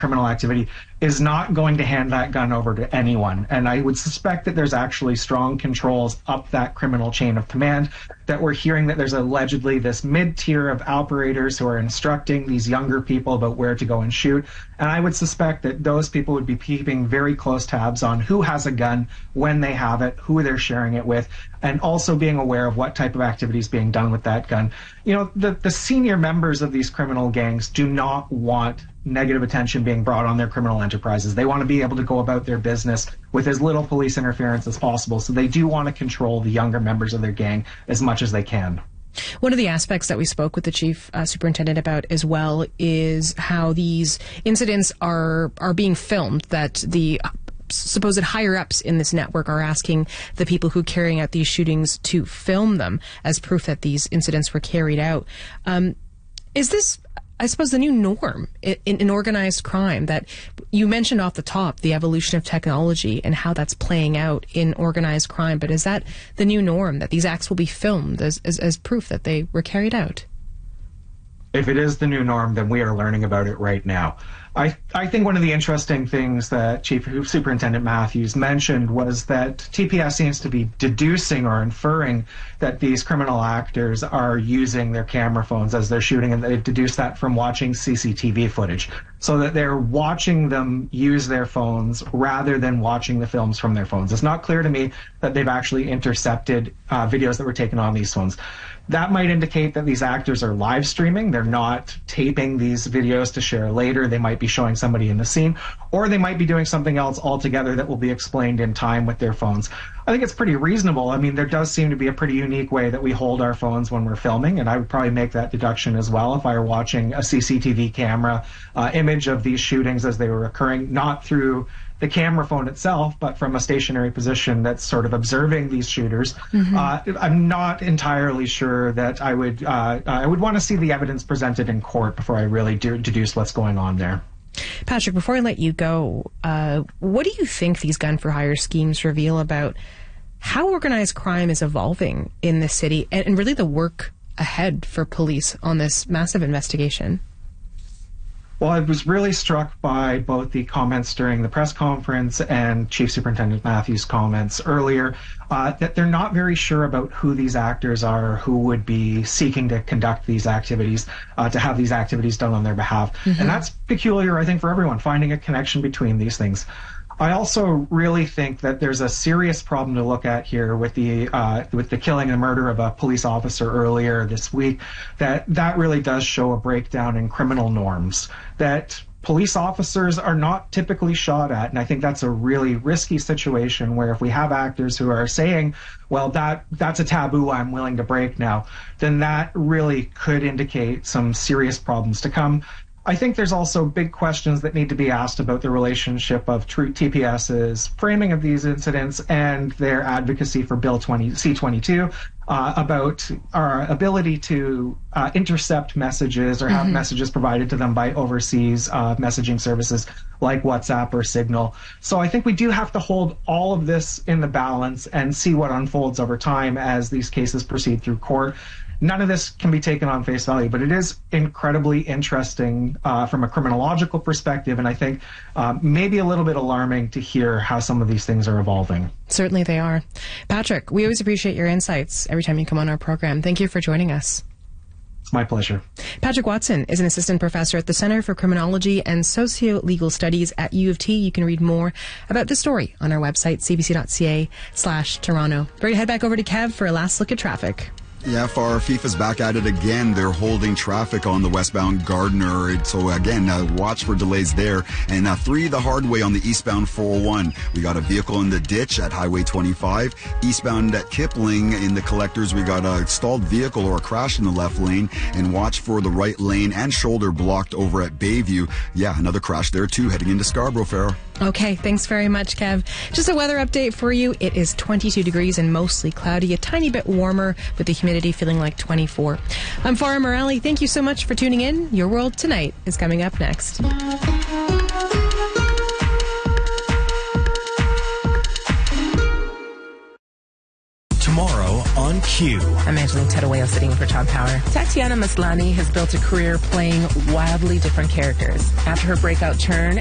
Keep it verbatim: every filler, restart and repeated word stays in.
criminal activity is not going to hand that gun over to anyone. And I would suspect that there's actually strong controls up that criminal chain of command, that we're hearing that there's allegedly this mid-tier of operators who are instructing these younger people about where to go and shoot. And I would suspect that those people would be keeping very close tabs on who has a gun, when they have it, who they're sharing it with, and also being aware of what type of activity is being done with that gun. You know, the, the senior members of these criminal gangs do not want negative attention being brought on their criminal enterprises. They want to be able to go about their business with as little police interference as possible. So they do want to control the younger members of their gang as much as they can. One of the aspects that we spoke with the chief uh, superintendent about as well is how these incidents are are being filmed, that the supposed higher-ups in this network are asking the people who are carrying out these shootings to film them as proof that these incidents were carried out. Um, is this, I suppose, the new norm in, in organized crime? That you mentioned off the top, the evolution of technology and how that's playing out in organized crime, but is that the new norm, that these acts will be filmed as, as, as proof that they were carried out? If it is the new norm, then we are learning about it right now. I, I think one of the interesting things that Chief Superintendent Matthews mentioned was that T P S seems to be deducing or inferring that these criminal actors are using their camera phones as they're shooting, and they deduce that from watching C C T V footage, so that they're watching them use their phones rather than watching the films from their phones. It's not clear to me that they've actually intercepted uh, videos that were taken on these phones. That might indicate that these actors are live streaming. They're not taping these videos to share later. They might be showing somebody in the scene, or they might be doing something else altogether that will be explained in time with their phones. I think it's pretty reasonable. I mean, there does seem to be a pretty unique way that we hold our phones when we're filming, and I would probably make that deduction as well if I were watching a C C T V camera uh, image of these shootings as they were occurring, not through the camera phone itself, but from a stationary position that's sort of observing these shooters. Mm-hmm. Uh, I'm not entirely sure that I would uh, I would want to see the evidence presented in court before I really do deduce what's going on there. Patrick, before I let you go, uh, what do you think these gun for hire schemes reveal about how organized crime is evolving in this city, and, and really the work ahead for police on this massive investigation? Well, I was really struck by both the comments during the press conference and Chief Superintendent Matthews' comments earlier, uh, that they're not very sure about who these actors are, who would be seeking to conduct these activities, uh, to have these activities done on their behalf. Mm-hmm. And that's peculiar, I think, for everyone, finding a connection between these things. I also really think that there's a serious problem to look at here with the uh, with the killing and murder of a police officer earlier this week. That that really does show a breakdown in criminal norms, that police officers are not typically shot at. And I think that's a really risky situation where if we have actors who are saying, well, that that's a taboo I'm willing to break now, then that really could indicate some serious problems to come. I think there's also big questions that need to be asked about the relationship of T P S's framing of these incidents and their advocacy for Bill C twenty-two uh, about our ability to uh, intercept messages or have mm-hmm. messages provided to them by overseas uh, messaging services like WhatsApp or Signal. So I think we do have to hold all of this in the balance and see what unfolds over time as these cases proceed through court. None of this can be taken on face value, but it is incredibly interesting uh, from a criminological perspective, and I think uh, maybe a little bit alarming to hear how some of these things are evolving. Certainly they are. Patrick, we always appreciate your insights every time you come on our program. Thank you for joining us. It's my pleasure. Patrick Watson is an assistant professor at the Center for Criminology and Socio-Legal Studies at U of T. You can read more about this story on our website, c b c dot c a slash Toronto. Ready to head back over to Kev for a last look at traffic. Yeah, Far FIFA's back at it again. They're holding traffic on the westbound Gardiner. So again, uh, watch for delays there. And uh, three the hard way on the eastbound four oh one. We got a vehicle in the ditch at Highway twenty-five. Eastbound at Kipling in the collectors, we got a stalled vehicle or a crash in the left lane. And watch for the right lane and shoulder blocked over at Bayview. Yeah, another crash there too, heading into Scarborough, Farrah. Okay, thanks very much, Kev. Just a weather update for you. It is twenty-two degrees and mostly cloudy, a tiny bit warmer with the humidity feeling like twenty-four. I'm Farah Morelli. Thank you so much for tuning in. Your World Tonight is coming up next. Tomorrow on Q. Q. I'm Angeline Tedowayo sitting in for Todd Power. Tatiana Maslany has built a career playing wildly different characters. After her breakout turn